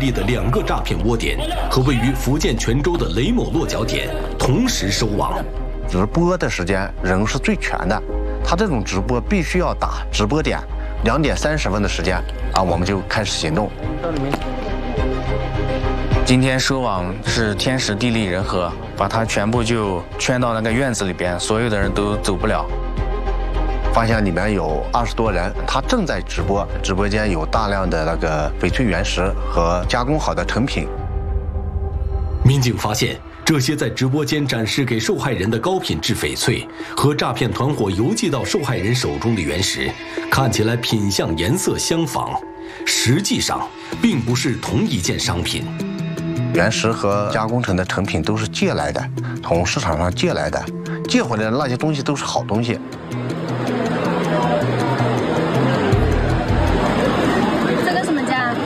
立的2个诈骗窝点和位于福建泉州的雷某落脚点同时收网。 直播的时间人是最全的，他这种直播必须要打直播点2点30分的时间啊，我们就开始行动。 今天收网是天时地利人和，把它全部就圈到那个院子里边，所有的人都走不了。 发现里面有20多人，他正在直播，直播间有大量的那个翡翠原石和加工好的成品。 民警发现，这些在直播间展示给受害人的高品质翡翠和诈骗团伙邮寄到受害人手中的原石，看起来品相颜色相仿，实际上并不是同一件商品。 原石和加工成的成品都是借来的，从市场上借来的，借回来的那些东西都是好东西。 这个什么价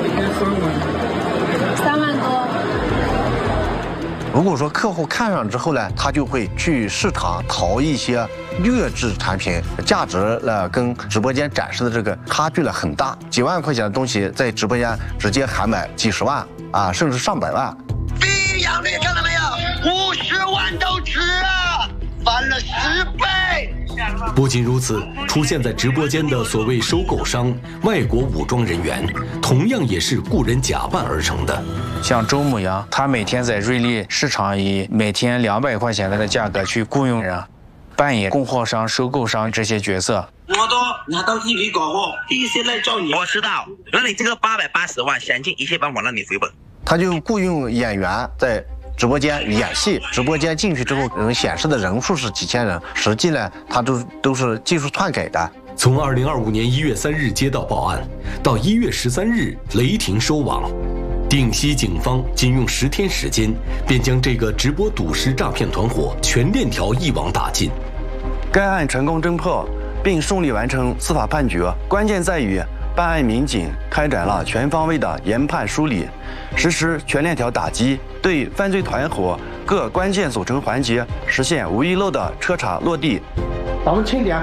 ？3万多。 如果说客户看上之后呢，他就会去市场淘一些劣质产品，价值跟直播间展示的这个差距了很大，几万块钱的东西在直播间直接喊买几十万啊，甚至上百万。 飞扬率看到没有？50万都值啊，翻了10倍。 不仅如此，出现在直播间的所谓收购商、外国武装人员，同样也是雇人假扮而成的。 像周某阳，他每天在瑞丽市场以每天200块钱的价格去雇佣人，扮演供货商、收购商这些角色。 我都拿到一笔搞货，必须来找你。我知道，那你这个880万现金一切帮我让你回本。 他就雇佣演员在直播间演戏，直播间进去之后，显示的人数是几千人，实际呢，他都是技术篡改的。 从2025年1月3日接到报案，到1月13日雷霆收网，定西警方仅用10天时间，便将这个直播赌石诈骗团伙全链条一网打尽。 该案成功侦破，并顺利完成司法判决，关键在于办案民警开展了全方位的研判梳理，实施全链条打击，对犯罪团伙各关键组成环节实现无遗漏的彻查落地。 咱们清点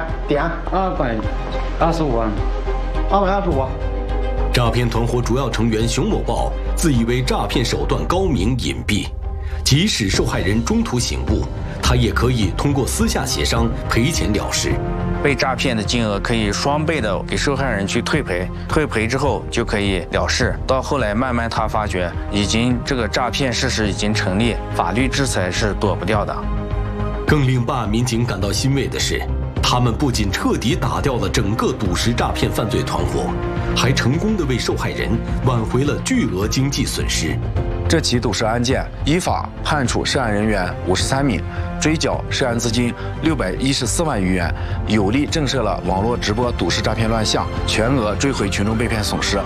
225万，225。 诈骗团伙主要成员熊某豹自以为诈骗手段高明隐蔽，即使受害人中途醒悟，他也可以通过私下协商赔钱了事。 被诈骗的金额可以双倍的给受害人去退赔，退赔之后就可以了事。到后来慢慢他发觉，这个诈骗事实已经成立，法律制裁是躲不掉的。 更令办案民警感到欣慰的是，他们不仅彻底打掉了整个赌石诈骗犯罪团伙，还成功的为受害人挽回了巨额经济损失。 这起赌石案件依法判处涉案人员53名，追缴涉案资金614万余元，有力震慑了网络直播赌石诈骗乱象，全额追回群众被骗损失。